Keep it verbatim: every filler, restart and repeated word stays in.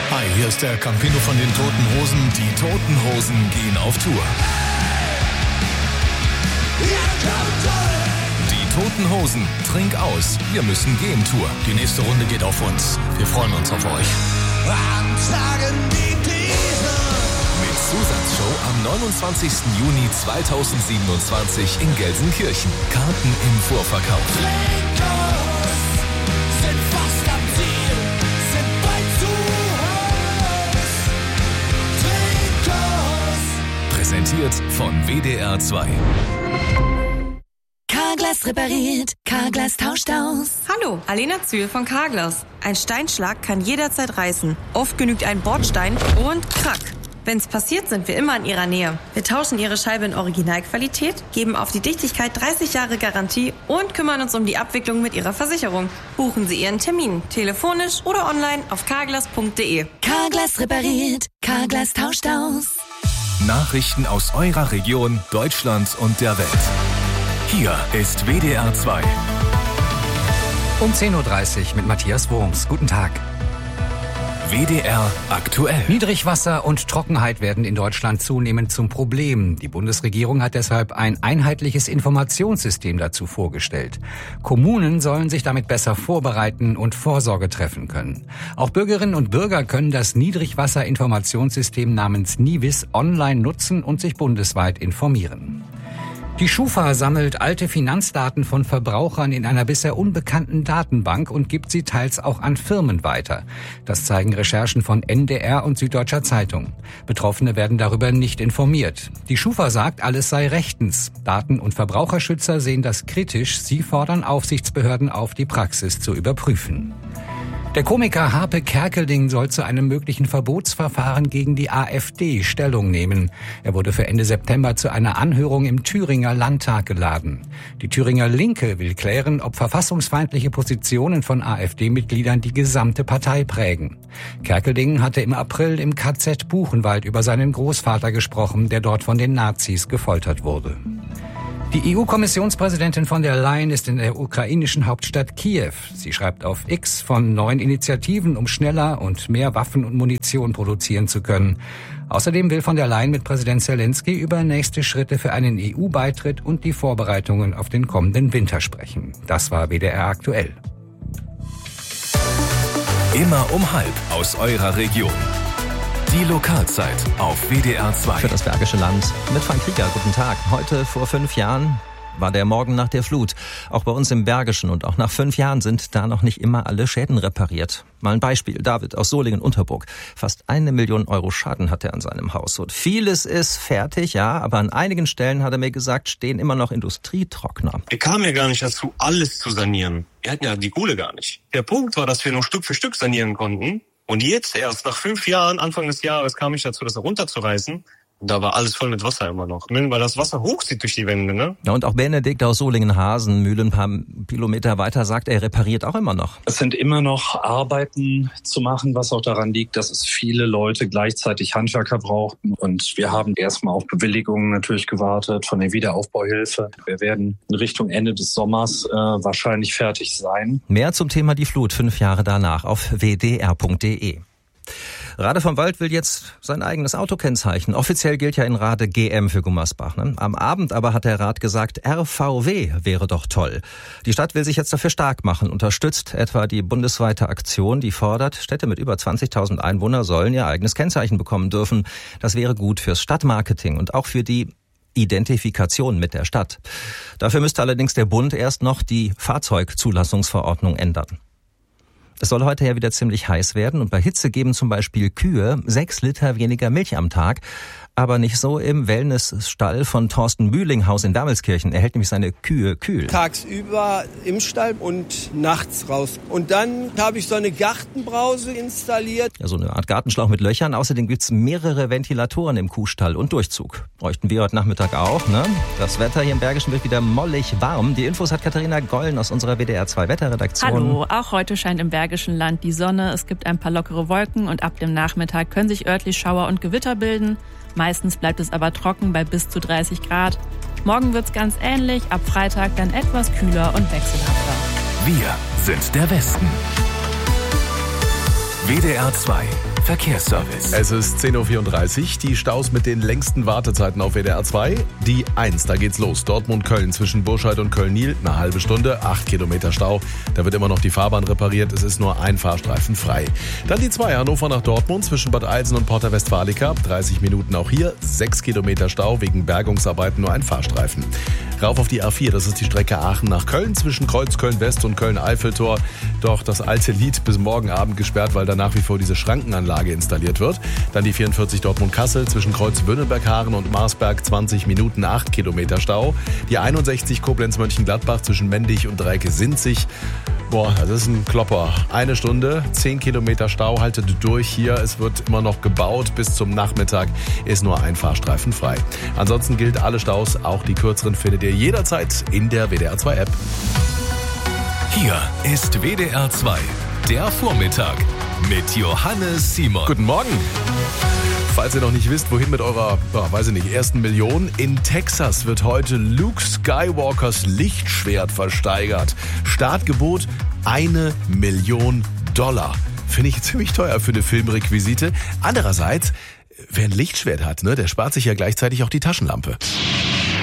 Hi, hier ist der Campino von den Toten Hosen. Die Toten Hosen gehen auf Tour. Die Toten Hosen, trink aus, wir müssen gehen Tour. Die nächste Runde geht auf uns. Wir freuen uns auf euch. Mit Zusatzshow am neunundzwanzigsten Juni zweitausendsiebenundzwanzig in Gelsenkirchen. Karten im Vorverkauf. Präsentiert von W D R zwei. Carglass repariert, Carglass tauscht aus. Hallo, Alena Zühl von Carglass. Ein Steinschlag kann jederzeit reißen. Oft genügt ein Bordstein und krack. Wenn's passiert, sind wir immer in Ihrer Nähe. Wir tauschen Ihre Scheibe in Originalqualität, geben auf die Dichtigkeit dreißig Jahre Garantie und kümmern uns um die Abwicklung mit Ihrer Versicherung. Buchen Sie Ihren Termin, telefonisch oder online auf carglass punkt de. Carglass repariert, Carglass tauscht aus. Nachrichten aus eurer Region, Deutschland und der Welt. Hier ist W D R zwei. Um zehn Uhr dreißig mit Matthias Wurms. Guten Tag. W D R aktuell. Niedrigwasser und Trockenheit werden in Deutschland zunehmend zum Problem. Die Bundesregierung hat deshalb ein einheitliches Informationssystem dazu vorgestellt. Kommunen sollen sich damit besser vorbereiten und Vorsorge treffen können. Auch Bürgerinnen und Bürger können das Niedrigwasserinformationssystem namens NIWIS online nutzen und sich bundesweit informieren. Die Schufa sammelt alte Finanzdaten von Verbrauchern in einer bisher unbekannten Datenbank und gibt sie teils auch an Firmen weiter. Das zeigen Recherchen von N D R und Süddeutscher Zeitung. Betroffene werden darüber nicht informiert. Die Schufa sagt, alles sei rechtens. Daten- und Verbraucherschützer sehen das kritisch. Sie fordern Aufsichtsbehörden auf, die Praxis zu überprüfen. Der Komiker Harpe Kerkeling soll zu einem möglichen Verbotsverfahren gegen die AfD Stellung nehmen. Er wurde für Ende September zu einer Anhörung im Thüringer Landtag geladen. Die Thüringer Linke will klären, ob verfassungsfeindliche Positionen von AfD-Mitgliedern die gesamte Partei prägen. Kerkeling hatte im April im K Z Buchenwald über seinen Großvater gesprochen, der dort von den Nazis gefoltert wurde. Die E U-Kommissionspräsidentin von der Leyen ist in der ukrainischen Hauptstadt Kiew. Sie schreibt auf X von neuen Initiativen, um schneller und mehr Waffen und Munition produzieren zu können. Außerdem will von der Leyen mit Präsident Zelensky über nächste Schritte für einen E U-Beitritt und die Vorbereitungen auf den kommenden Winter sprechen. Das war W D R aktuell. Immer um halb aus eurer Region. Die Lokalzeit auf W D R zwei. Für das Bergische Land mit Frank Krieger. Guten Tag. Heute vor fünf Jahren war der Morgen nach der Flut. Auch bei uns im Bergischen. Und auch nach fünf Jahren sind da noch nicht immer alle Schäden repariert. Mal ein Beispiel. David aus Solingen-Unterburg. Fast eine Million Euro Schaden hat er an seinem Haus. Und vieles ist fertig, ja. Aber an einigen Stellen, hat er mir gesagt, stehen immer noch Industrietrockner. Wir kamen ja gar nicht dazu, alles zu sanieren. Wir hatten ja die Kohle gar nicht. Der Punkt war, dass wir nur Stück für Stück sanieren konnten. Und jetzt erst nach fünf Jahren, Anfang des Jahres, kam ich dazu, das runterzureißen. Und da war alles voll mit Wasser immer noch. Weil das Wasser hochzieht durch die Wände, ne? Ja, und auch Benedikt aus Solingen-Hasenmühlen, ein paar Kilometer weiter, sagt, er repariert auch immer noch. Es sind immer noch Arbeiten zu machen, was auch daran liegt, dass es viele Leute gleichzeitig Handwerker brauchten. Und wir haben erstmal auf Bewilligungen natürlich gewartet von der Wiederaufbauhilfe. Wir werden in Richtung Ende des Sommers äh, wahrscheinlich fertig sein. Mehr zum Thema die Flut fünf Jahre danach auf w d r punkt de. Rade vom Wald will jetzt sein eigenes Auto kennzeichnen. Offiziell gilt ja in Rade G M für Gummersbach. Ne? Am Abend aber hat der Rat gesagt, R V W wäre doch toll. Die Stadt will sich jetzt dafür stark machen, unterstützt etwa die bundesweite Aktion, die fordert, Städte mit über zwanzigtausend Einwohnern sollen ihr eigenes Kennzeichen bekommen dürfen. Das wäre gut fürs Stadtmarketing und auch für die Identifikation mit der Stadt. Dafür müsste allerdings der Bund erst noch die Fahrzeugzulassungsverordnung ändern. Es soll heute ja wieder ziemlich heiß werden und bei Hitze geben zum Beispiel Kühe sechs Liter weniger Milch am Tag. Aber nicht so im Wellnessstall von Thorsten Mühlinghaus in Wermelskirchen. Er hält nämlich seine Kühe kühl. Tagsüber im Stall und nachts raus. Und dann habe ich so eine Gartenbrause installiert. Ja, so eine Art Gartenschlauch mit Löchern. Außerdem gibt's mehrere Ventilatoren im Kuhstall und Durchzug. Bräuchten wir heute Nachmittag auch, ne? Das Wetter hier im Bergischen wird wieder mollig warm. Die Infos hat Katharina Gollen aus unserer W D R zwei Wetterredaktion. Hallo, auch heute scheint im Bergischen Land die Sonne. Es gibt ein paar lockere Wolken und ab dem Nachmittag können sich örtlich Schauer und Gewitter bilden. Meistens bleibt es aber trocken bei bis zu dreißig Grad. Morgen wird's ganz ähnlich, ab Freitag dann etwas kühler und wechselhafter. Wir sind der Westen. W D R zwei Verkehrsservice. Es ist zehn Uhr vierunddreißig. Die Staus mit den längsten Wartezeiten auf W D R zwei. Die eins, da geht's los. Dortmund-Köln zwischen Burscheid und Köln-Niel. Eine halbe Stunde, acht Kilometer Stau. Da wird immer noch die Fahrbahn repariert. Es ist nur ein Fahrstreifen frei. Dann die zwei, Hannover nach Dortmund zwischen Bad Eilsen und Porta Westfalica. dreißig Minuten auch hier. sechs Kilometer Stau wegen Bergungsarbeiten, nur ein Fahrstreifen. Rauf auf die A vier, das ist die Strecke Aachen nach Köln zwischen Kreuz Köln-West und Köln-Eiffeltor. Doch das alte Lied bis morgen Abend gesperrt, weil da nach wie vor diese Schrankenanlage installiert wird. Dann die vierundvierzig Dortmund-Kassel zwischen Kreuz-Wünnenberg-Haaren und Marsberg, zwanzig Minuten, acht Kilometer Stau. Die einundsechzig Koblenz-Mönchengladbach zwischen Mendig und Dreike-Sinzig. Boah, das ist ein Klopper. Eine Stunde, zehn Kilometer Stau, haltet durch hier. Es wird immer noch gebaut. Bis zum Nachmittag ist nur ein Fahrstreifen frei. Ansonsten gilt alle Staus, auch die kürzeren findet ihr jederzeit in der W D R zwei App. Hier ist W D R zwei, der Vormittag mit Johannes Simon. Guten Morgen. Falls ihr noch nicht wisst, wohin mit eurer, oh, weiß ich nicht, ersten Million. In Texas wird heute Luke Skywalkers Lichtschwert versteigert. Startgebot eine Million Dollar. Finde ich ziemlich teuer für eine Filmrequisite. Andererseits, wer ein Lichtschwert hat, ne, der spart sich ja gleichzeitig auch die Taschenlampe.